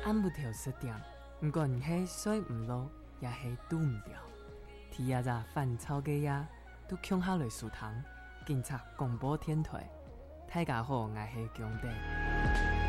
按不条失点，不管是水唔落，也是拄唔掉。天也在烦草嘅呀，都恐下来树堂，警察广播天台，大家好，我是强弟。